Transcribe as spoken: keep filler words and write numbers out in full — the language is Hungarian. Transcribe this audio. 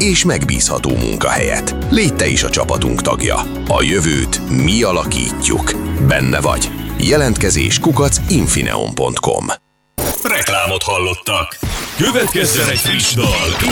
és megbízható munkahelyet. Légy te is a csapatunk tagja. A jövőt mi alakítjuk. Benne vagy? Jelentkezés kukac infineon pont com. Reklámot hallottak. Következzen egy friss dal